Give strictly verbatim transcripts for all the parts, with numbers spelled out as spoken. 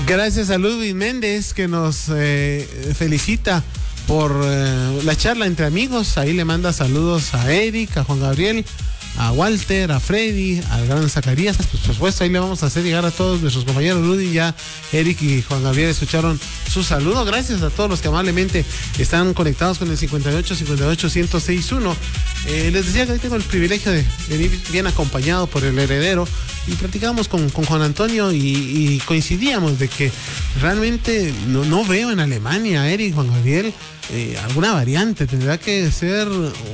Gracias a Ludwig Méndez, que nos eh, felicita por eh, la charla entre amigos. Ahí le manda saludos a Eric, a Juan Gabriel, a Walter, a Freddy, al gran Zacarías. Pues, por supuesto, ahí le vamos a hacer llegar a todos nuestros compañeros. Ludwig, ya Eric y Juan Gabriel escucharon su saludo. Gracias a todos los que amablemente están conectados con el cincuenta y ocho, cincuenta y ocho, ciento seis punto uno. Eh, les decía que hoy tengo el privilegio de venir bien acompañado por el heredero, y platicamos con, con Juan Antonio y, y coincidíamos de que realmente no, no veo en Alemania, Eric, Juan Gabriel, eh, alguna variante. Tendrá que ser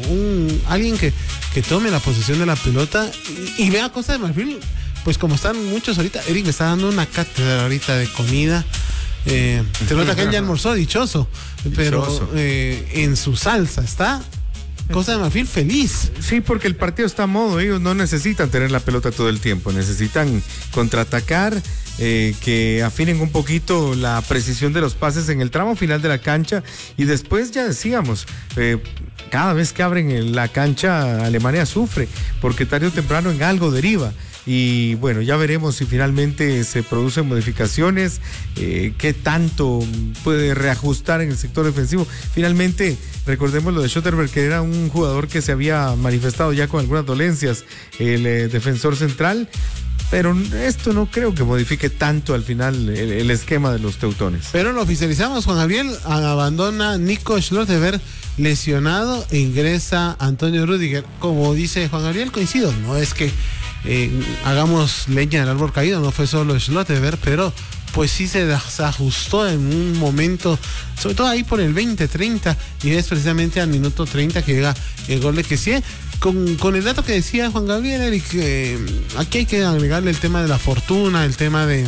un alguien que, que tome la posesión de la pelota y, y vea Costa de Marfil, pues como están muchos ahorita. Eric me está dando una cátedra ahorita de comida. Eh, se nota que él ya almorzó, dichoso, pero dichoso. Eh, en su salsa está Costa de Marfil feliz. Sí, porque el partido está a modo. Ellos no necesitan tener la pelota todo el tiempo. Necesitan contraatacar, eh, que afinen un poquito la precisión de los pases en el tramo final de la cancha. Y después ya decíamos, eh, cada vez que abren la cancha, Alemania sufre, porque tarde o temprano en algo deriva. Y bueno, ya veremos si finalmente se producen modificaciones, eh, qué tanto puede reajustar en el sector defensivo. Finalmente, recordemos lo de Schlotterberg, que era un jugador que se había manifestado ya con algunas dolencias, el eh, defensor central, pero esto no creo que modifique tanto al final el, el esquema de los teutones. Pero lo oficializamos, Juan Gabriel, abandona Nico Schlotterberg lesionado e ingresa Antonio Rüdiger. Como dice Juan Gabriel, coincido, no es que Eh, hagamos leña del árbol caído, no fue solo Schlotterberg, pero pues sí se desajustó en un momento, sobre todo ahí por el veinte treinta, y es precisamente al minuto treinta que llega el gol de Kessie. Con, con el dato que decía Juan Gabriel, Eric, eh, aquí hay que agregarle el tema de la fortuna, el tema de,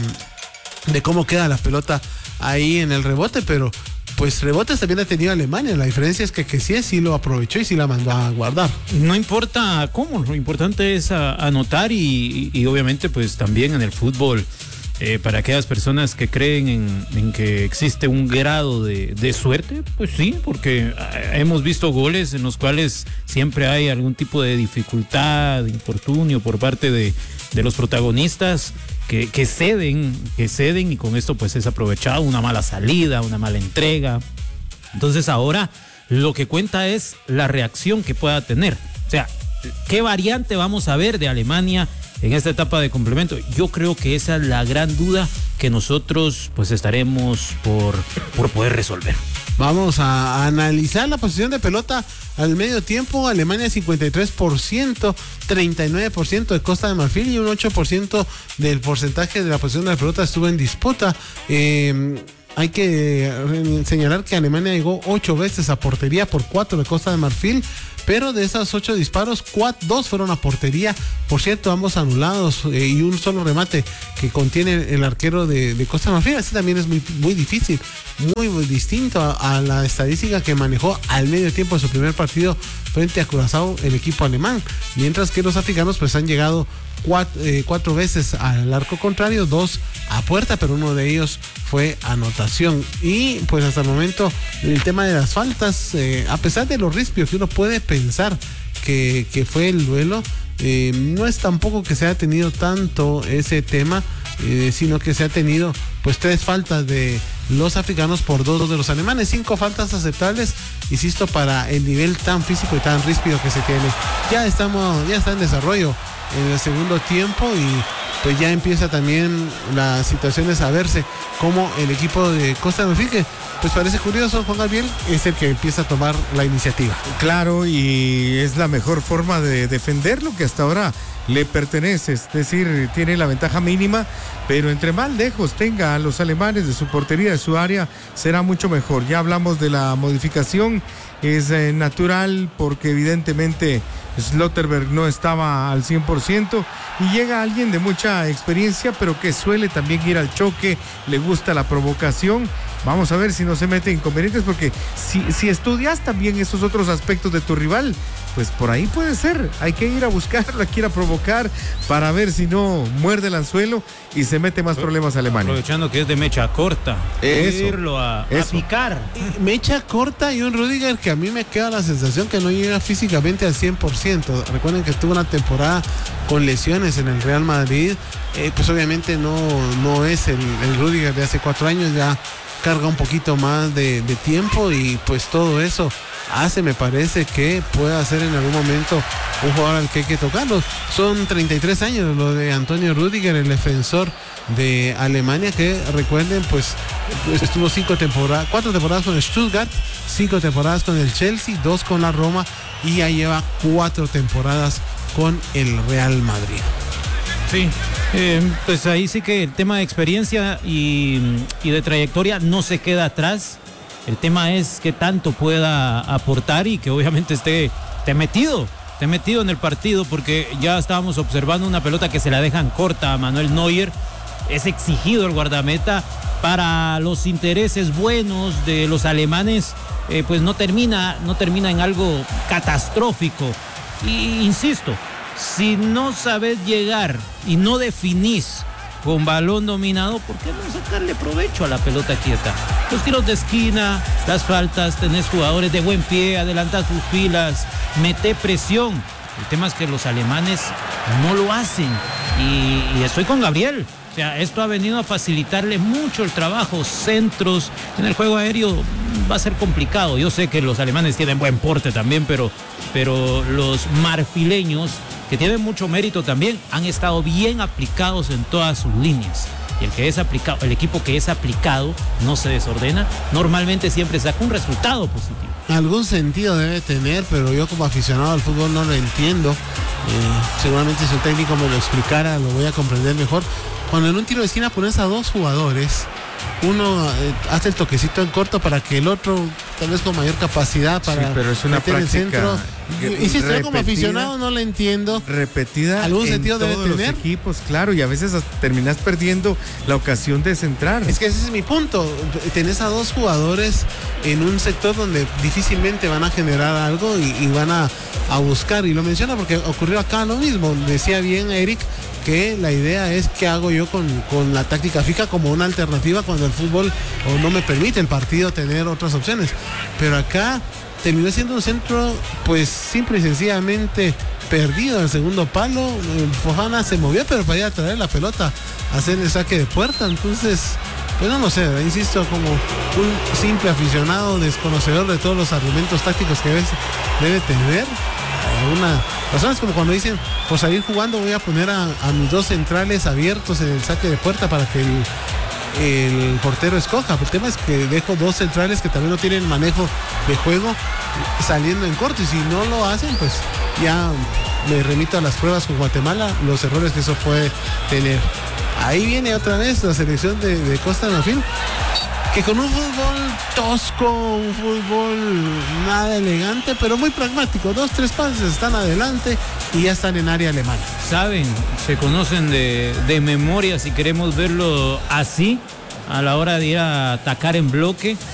de cómo queda la pelota ahí en el rebote, pero pues rebotes también ha tenido Alemania. La diferencia es que Kessie sí lo aprovechó y sí la mandó a guardar. No importa cómo, lo importante es a, anotar y, y, y obviamente pues también en el fútbol, eh, para aquellas personas que creen en, en que existe un grado de, de suerte, pues sí, porque hemos visto goles en los cuales siempre hay algún tipo de dificultad, de infortunio por parte de, de los protagonistas. Que, que ceden, que ceden y con esto pues es aprovechado una mala salida, una mala entrega. Entonces ahora lo que cuenta es la reacción que pueda tener. O sea, ¿qué variante vamos a ver de Alemania en esta etapa de complemento? Yo creo que esa es la gran duda que nosotros pues estaremos por, por poder resolver. Vamos a analizar la posición de pelota al medio tiempo. Alemania cincuenta y tres por ciento, treinta y nueve por ciento de Costa de Marfil, y un ocho por ciento del porcentaje de la posición de la pelota estuvo en disputa. Eh, hay que señalar que Alemania llegó ocho veces a portería por cuatro de Costa de Marfil, pero de esas ocho disparos, cuatro, dos fueron a portería. Por cierto, ambos anulados, eh, y un solo remate que contiene el arquero de, de Costa de Marfil. Este también es muy, muy difícil, muy, muy distinto a, a la estadística que manejó al medio tiempo de su primer partido frente a Curazao el equipo alemán. Mientras que los africanos pues han llegado cuatro, eh, cuatro veces al arco contrario, dos a puerta, pero uno de ellos fue anotación. Y pues hasta el momento el tema de las faltas, eh, a pesar de lo rispio que uno puede pensar que, que fue el duelo, eh, no es tampoco que se haya tenido tanto ese tema, eh, sino que se ha tenido pues tres faltas de los africanos por dos de los alemanes, cinco faltas aceptables, insisto, para el nivel tan físico y tan ríspido que se tiene. Ya estamos, ya está en desarrollo en el segundo tiempo, y pues ya empieza también las situaciones a verse como el equipo de Costa de Marfil, que pues parece curioso, Juan Gabriel, es el que empieza a tomar la iniciativa. Claro, y es la mejor forma de defender lo que hasta ahora le pertenece, es decir, tiene la ventaja mínima, pero entre más lejos tenga a los alemanes de su portería, de su área, será mucho mejor. Ya hablamos de la modificación, es eh, natural porque evidentemente Schlotterberg no estaba al cien por ciento y llega alguien de mucha experiencia, pero que suele también ir al choque, le gusta la provocación. Vamos a ver si no se mete inconvenientes, porque si, si estudias también esos otros aspectos de tu rival, pues por ahí puede ser. Hay que ir a buscarlo, hay que ir a provocar para ver si no muerde el anzuelo y se mete más problemas a Alemania. Aprovechando que es de mecha corta, Eso, irlo a, a eso. picar. Mecha corta y un Rudiger que a mí me queda la sensación que no llega físicamente al cien por ciento. Recuerden que estuvo una temporada con lesiones en el Real Madrid. Eh, pues obviamente no, no es el, el Rudiger de hace cuatro años, ya carga un poquito más de, de tiempo y pues todo eso hace, me parece, que pueda ser en algún momento un jugador al que hay que tocarlo. Son treinta y tres años lo de Antonio Rudiger, el defensor de Alemania, que recuerden, pues estuvo cinco temporadas, cuatro temporadas con el Stuttgart, cinco temporadas con el Chelsea, dos con la Roma y ya lleva cuatro temporadas con el Real Madrid. Sí, eh, pues ahí sí que el tema de experiencia y, y de trayectoria no se queda atrás. El tema es que tanto pueda aportar y que obviamente esté, esté metido, esté metido en el partido, porque ya estábamos observando una pelota que se la dejan corta a Manuel Neuer. Es exigido el guardameta para los intereses buenos de los alemanes, eh, pues no termina, no termina en algo catastrófico. Y insisto, si no sabes llegar y no definís con balón dominado, ¿por qué no sacarle provecho a la pelota quieta? Los tiros de esquina, las faltas, tenés jugadores de buen pie, adelanta tus filas, mete presión. El tema es que los alemanes no lo hacen. Y, y estoy con Gabriel. O sea, esto ha venido a facilitarle mucho el trabajo. Centros en el juego aéreo va a ser complicado. Yo sé que los alemanes tienen buen porte también, pero, pero los marfileños, que tienen mucho mérito también, han estado bien aplicados en todas sus líneas. Y el que es aplicado, el equipo que es aplicado no se desordena, normalmente siempre saca un resultado positivo. Algún sentido debe tener, pero yo como aficionado al fútbol no lo entiendo. Eh, seguramente si un técnico me lo explicara, lo voy a comprender mejor. Cuando en un tiro de esquina pones a dos jugadores, uno eh, hace el toquecito en corto para que el otro, tal vez con mayor capacidad, para sí, pero es una meter el centro. Y si estoy como aficionado no lo entiendo. Repetida algún en sentido debe todos los tener. equipos, claro, y a veces terminas perdiendo la ocasión de centrar. Es que ese es mi punto. Tenés a dos jugadores en un sector donde difícilmente van a generar algo y, y van a, a buscar. Y lo menciona porque ocurrió acá lo mismo. Decía bien Eric que la idea es qué hago yo con, con la táctica fija como una alternativa cuando el fútbol o no me permite el partido tener otras opciones. Pero acá terminó siendo un centro pues simple y sencillamente perdido en el segundo palo. Fofana se movió pero para ir a traer la pelota, hacer el saque de puerta. Entonces, pues no lo sé, insisto, como un simple aficionado desconocedor de todos los argumentos tácticos que debe, debe tener. Una personas como cuando dicen, por salir jugando voy a poner a, a mis dos centrales abiertos en el saque de puerta para que el, el portero escoja. El tema es que dejo dos centrales que también no tienen manejo de juego saliendo en corto, y si no lo hacen, pues ya me remito a las pruebas con Guatemala, los errores que eso puede tener. Ahí viene otra vez la selección de, de Costa de Marfil, que con un fútbol tosco, un fútbol nada elegante, pero muy pragmático. Dos, tres pases, están adelante y ya están en área alemana. Saben, se conocen de, de memoria, si queremos verlo así, a la hora de ir a atacar en bloque.